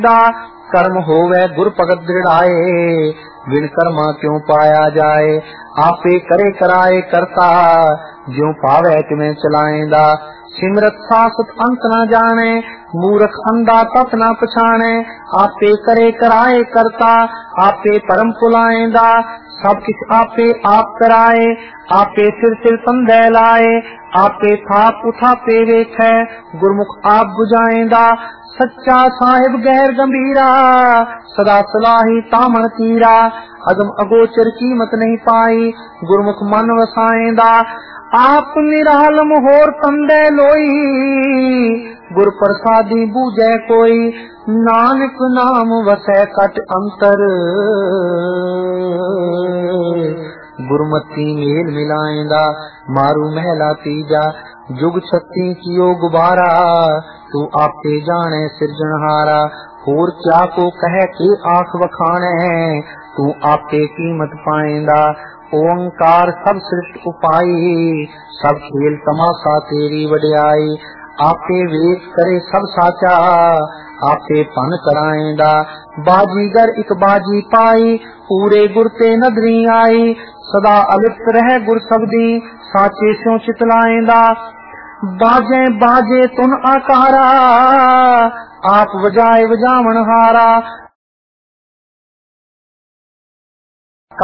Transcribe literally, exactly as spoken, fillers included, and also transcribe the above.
कर्म होवे गुर भगत दृढ़ाए, बिन कर्मा क्यों पाया जाए। आपे करे कराए करता, ज्यों पावे तिवें चलाएंदा। सिमरत सासत अंत न जाने, मूर्ख अंधा तत न पछाणे। आपे करे कराए करता, आपे परम पुलाएंदा। सब किछ आपे आप कराए, आपे सिर सिर संदेह लाए। आपे थाप उठापे वेखै, गुरमुख आप बुझाएंदा। सच्चा साहिब गैर गंभीरा, सदा सलाही तामन तीरा। अगम अगोचर कीमत नहीं पाई, गुरमुख मन वसाएंदा। आप निरालम होर तंदे लोई, गुर प्रसादी बूझे कोई। नानक नाम वसै कट अंतर, गुरमती मेल मिलाएंदा। मारू महला तीजा, जुग छत्ती कियो गुबारा। तू आपे जाने सिरजनहारा, होर क्या को कहे के आख वखाने। तू आपे कीमत पाएंदा, ओंकार सब सृष्ट उपाई। सब खेल तमाशा तेरी वड्याई। आपे वेद करे सब साचा, आपे पन कराएंदा। बाजीगर एक बाजी पाई, पूरे गुर ते नदरी आई। सदा अलिप्त रहे गुर सबदी, साचे स्यों चितलाएंदा। बाजे बाजे तुन आकारा, आप वजाए वजावन हारा।